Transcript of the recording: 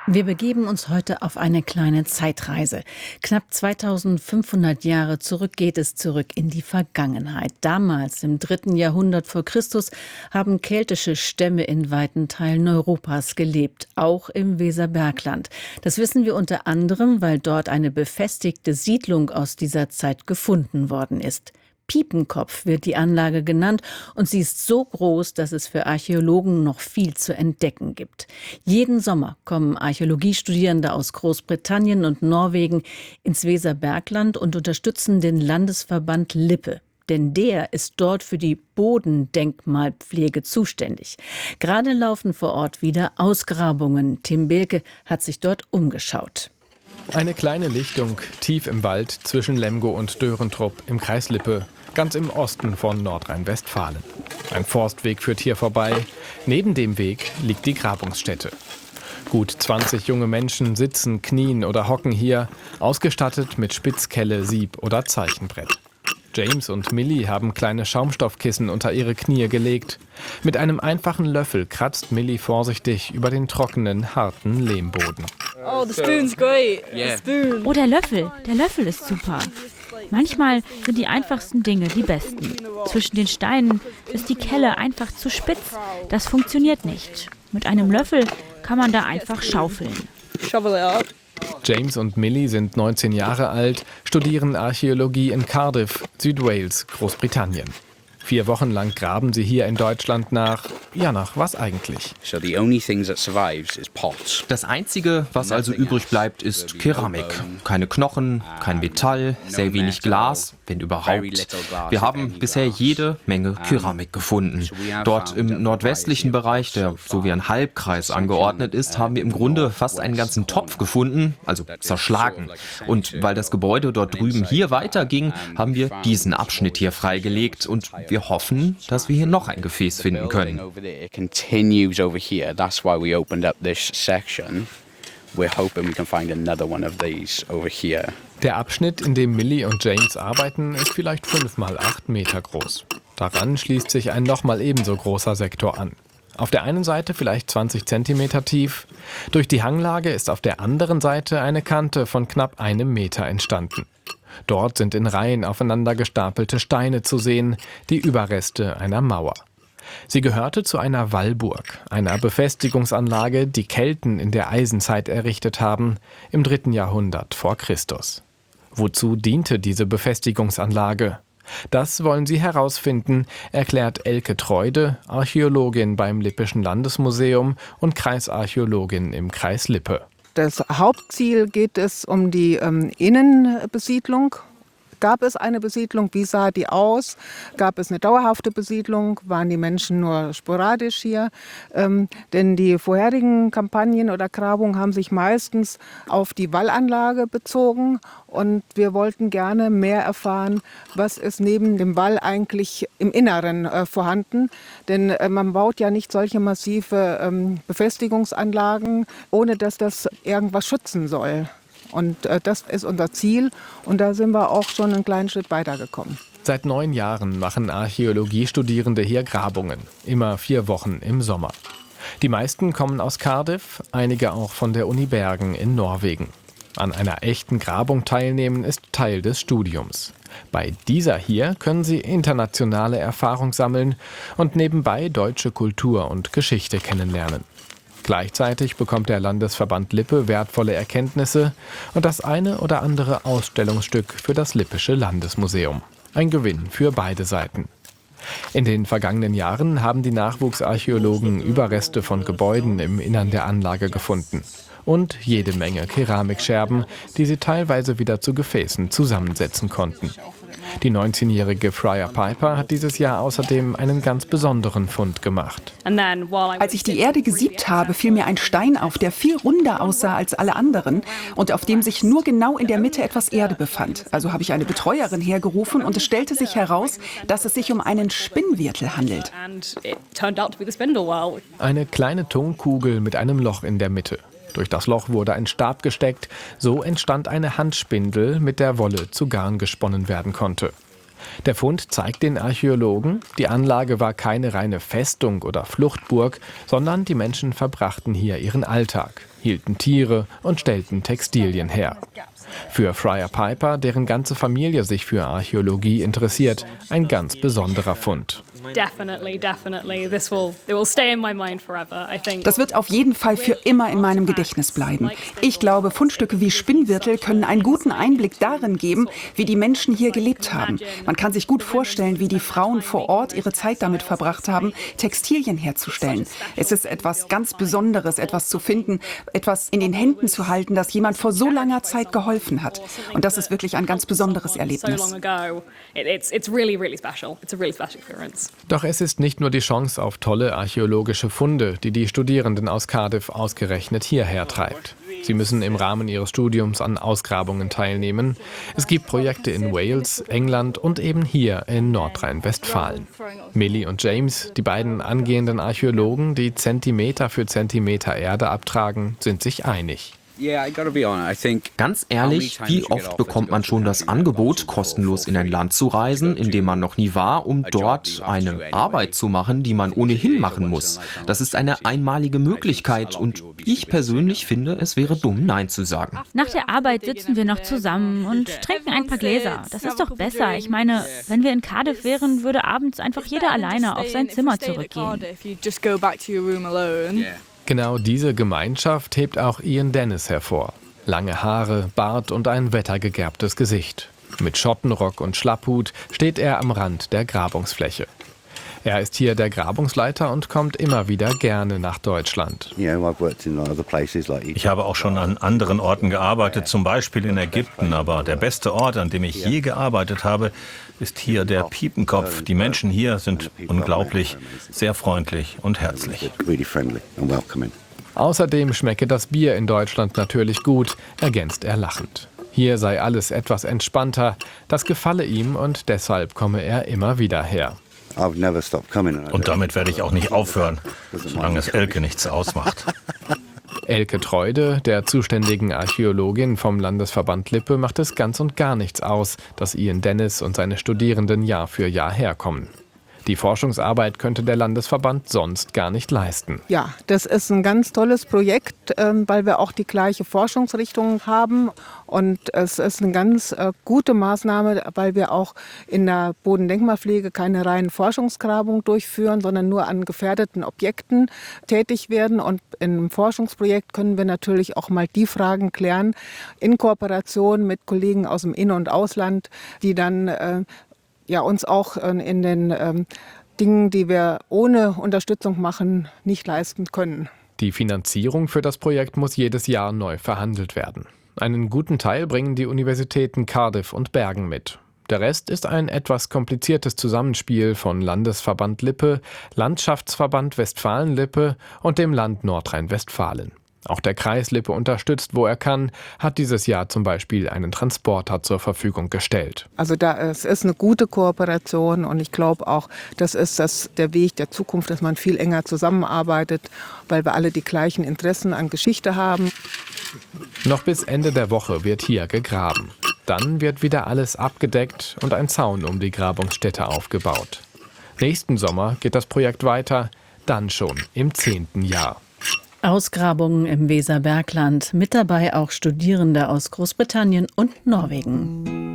Wir begeben uns heute auf eine kleine Zeitreise. Knapp 2500 Jahre zurück geht es zurück in die Vergangenheit. Damals, im 3. Jahrhundert vor Christus, haben keltische Stämme in weiten Teilen Europas gelebt, auch im Weserbergland. Das wissen wir unter anderem, weil dort eine befestigte Siedlung aus dieser Zeit gefunden worden ist. Piepenkopf wird die Anlage genannt und sie ist so groß, dass es für Archäologen noch viel zu entdecken gibt. Jeden Sommer kommen Archäologiestudierende aus Großbritannien und Norwegen ins Weserbergland und unterstützen den Landesverband Lippe. Denn der ist dort für die Bodendenkmalpflege zuständig. Gerade laufen vor Ort wieder Ausgrabungen. Tim Behlke hat sich dort umgeschaut. Eine kleine Lichtung tief im Wald zwischen Lemgo und Dörentrup im Kreis Lippe, ganz im Osten von Nordrhein-Westfalen. Ein Forstweg führt hier vorbei. Neben dem Weg liegt die Grabungsstätte. Gut 20 junge Menschen sitzen, knien oder hocken hier, ausgestattet mit Spitzkelle, Sieb oder Zeichenbrett. James und Millie haben kleine Schaumstoffkissen unter ihre Knie gelegt. Mit einem einfachen Löffel kratzt Millie vorsichtig über den trockenen, harten Lehmboden. Oh, the spoon's great. Yeah. The spoon. Oh, der Löffel ist super. Manchmal sind die einfachsten Dinge die besten. Zwischen den Steinen ist die Kelle einfach zu spitz. Das funktioniert nicht. Mit einem Löffel kann man da einfach schaufeln. Shovel it up. James und Millie sind 19 Jahre alt, studieren Archäologie in Cardiff, Südwales, Großbritannien. 4 Wochen lang graben sie hier in Deutschland nach was eigentlich? Das Einzige, was also übrig bleibt, ist Keramik. Keine Knochen, kein Metall, sehr wenig Glas, wenn überhaupt. Wir haben bisher jede Menge Keramik gefunden. Dort im nordwestlichen Bereich, der so wie ein Halbkreis angeordnet ist, haben wir im Grunde fast einen ganzen Topf gefunden, also zerschlagen. Und weil das Gebäude dort drüben hier weiterging, haben wir diesen Abschnitt hier freigelegt und wir hoffen, dass wir hier noch ein Gefäß finden können. Der Abschnitt, in dem Millie und James arbeiten, ist vielleicht 5 mal 8 Meter groß. Daran schließt sich ein nochmal ebenso großer Sektor an. Auf der einen Seite vielleicht 20 Zentimeter tief. Durch die Hanglage ist auf der anderen Seite eine Kante von knapp 1 Meter entstanden. Dort sind in Reihen aufeinander gestapelte Steine zu sehen, die Überreste einer Mauer. Sie gehörte zu einer Wallburg, einer Befestigungsanlage, die Kelten in der Eisenzeit errichtet haben, im 3. Jahrhundert vor Christus. Wozu diente diese Befestigungsanlage? Das wollen sie herausfinden, erklärt Elke Treude, Archäologin beim Lippischen Landesmuseum und Kreisarchäologin im Kreis Lippe. Das Hauptziel geht es um die Innenbesiedlung. Gab es eine Besiedlung? Wie sah die aus? Gab es eine dauerhafte Besiedlung? Waren die Menschen nur sporadisch hier? Denn die vorherigen Kampagnen oder Grabungen haben sich meistens auf die Wallanlage bezogen. Und wir wollten gerne mehr erfahren, was ist neben dem Wall eigentlich im Inneren vorhanden. Denn man baut ja nicht solche massive Befestigungsanlagen, ohne dass das irgendwas schützen soll. Und das ist unser Ziel und da sind wir auch schon einen kleinen Schritt weitergekommen. Seit 9 Jahren machen Archäologiestudierende hier Grabungen, immer 4 Wochen im Sommer. Die meisten kommen aus Cardiff, einige auch von der Uni Bergen in Norwegen. An einer echten Grabung teilnehmen ist Teil des Studiums. Bei dieser hier können sie internationale Erfahrung sammeln und nebenbei deutsche Kultur und Geschichte kennenlernen. Gleichzeitig bekommt der Landesverband Lippe wertvolle Erkenntnisse und das eine oder andere Ausstellungsstück für das Lippische Landesmuseum. Ein Gewinn für beide Seiten. In den vergangenen Jahren haben die Nachwuchsarchäologen Überreste von Gebäuden im Innern der Anlage gefunden. Und jede Menge Keramikscherben, die sie teilweise wieder zu Gefäßen zusammensetzen konnten. Die 19-jährige Friar Piper hat dieses Jahr außerdem einen ganz besonderen Fund gemacht. Als ich die Erde gesiebt habe, fiel mir ein Stein auf, der viel runder aussah als alle anderen und auf dem sich nur genau in der Mitte etwas Erde befand. Also habe ich eine Betreuerin hergerufen und es stellte sich heraus, dass es sich um einen Spinnwirtel handelt. Eine kleine Tonkugel mit einem Loch in der Mitte. Durch das Loch wurde ein Stab gesteckt, so entstand eine Handspindel, mit der Wolle zu Garn gesponnen werden konnte. Der Fund zeigt den Archäologen, die Anlage war keine reine Festung oder Fluchtburg, sondern die Menschen verbrachten hier ihren Alltag, hielten Tiere und stellten Textilien her. Für Friar Piper, deren ganze Familie sich für Archäologie interessiert, ein ganz besonderer Fund. Das wird auf jeden Fall für immer in meinem Gedächtnis bleiben. Ich glaube, Fundstücke wie Spinnwirtel können einen guten Einblick darin geben, wie die Menschen hier gelebt haben. Man kann sich gut vorstellen, wie die Frauen vor Ort ihre Zeit damit verbracht haben, Textilien herzustellen. Es ist etwas ganz Besonderes, etwas zu finden, etwas in den Händen zu halten, das jemand vor so langer Zeit geholfen hat. Und das ist wirklich ein ganz besonderes Erlebnis. Doch es ist nicht nur die Chance auf tolle archäologische Funde, die die Studierenden aus Cardiff ausgerechnet hierher treibt. Sie müssen im Rahmen ihres Studiums an Ausgrabungen teilnehmen. Es gibt Projekte in Wales, England und eben hier in Nordrhein-Westfalen. Millie und James, die beiden angehenden Archäologen, die Zentimeter für Zentimeter Erde abtragen, sind sich einig. Ganz ehrlich, wie oft bekommt man schon das Angebot, kostenlos in ein Land zu reisen, in dem man noch nie war, um dort eine Arbeit zu machen, die man ohnehin machen muss. Das ist eine einmalige Möglichkeit und ich persönlich finde, es wäre dumm, Nein zu sagen. Nach der Arbeit sitzen wir noch zusammen und trinken ein paar Gläser. Das ist doch besser. Ich meine, wenn wir in Cardiff wären, würde abends einfach jeder alleine auf sein Zimmer zurückgehen. Genau diese Gemeinschaft hebt auch Ian Dennis hervor. Lange Haare, Bart und ein wettergegerbtes Gesicht. Mit Schottenrock und Schlapphut steht er am Rand der Grabungsfläche. Er ist hier der Grabungsleiter und kommt immer wieder gerne nach Deutschland. Ich habe auch schon an anderen Orten gearbeitet, zum Beispiel in Ägypten. Aber der beste Ort, an dem ich je gearbeitet habe, ist hier der Piepenkopf. Die Menschen hier sind unglaublich, sehr freundlich und herzlich. Außerdem schmecke das Bier in Deutschland natürlich gut, ergänzt er lachend. Hier sei alles etwas entspannter, das gefalle ihm und deshalb komme er immer wieder her. Und damit werde ich auch nicht aufhören, solange es Elke nichts ausmacht. Elke Treude, der zuständigen Archäologin vom Landesverband Lippe, macht es ganz und gar nichts aus, dass Ian Dennis und seine Studierenden Jahr für Jahr herkommen. Die Forschungsarbeit könnte der Landesverband sonst gar nicht leisten. Ja, das ist ein ganz tolles Projekt, weil wir auch die gleiche Forschungsrichtung haben. Und es ist eine ganz gute Maßnahme, weil wir auch in der Bodendenkmalpflege keine reinen Forschungsgrabungen durchführen, sondern nur an gefährdeten Objekten tätig werden. Und im Forschungsprojekt können wir natürlich auch mal die Fragen klären, in Kooperation mit Kollegen aus dem In- und Ausland, die dann uns auch in den Dingen, die wir ohne Unterstützung machen, nicht leisten können. Die Finanzierung für das Projekt muss jedes Jahr neu verhandelt werden. Einen guten Teil bringen die Universitäten Cardiff und Bergen mit. Der Rest ist ein etwas kompliziertes Zusammenspiel von Landesverband Lippe, Landschaftsverband Westfalen-Lippe und dem Land Nordrhein-Westfalen. Auch der Kreis Lippe unterstützt, wo er kann, hat dieses Jahr zum Beispiel einen Transporter zur Verfügung gestellt. Also es ist eine gute Kooperation und ich glaube auch, das ist der Weg der Zukunft, dass man viel enger zusammenarbeitet, weil wir alle die gleichen Interessen an Geschichte haben. Noch bis Ende der Woche wird hier gegraben. Dann wird wieder alles abgedeckt und ein Zaun um die Grabungsstätte aufgebaut. Nächsten Sommer geht das Projekt weiter, dann schon im 10. Jahr. Ausgrabungen im Weserbergland, mit dabei auch Studierende aus Großbritannien und Norwegen.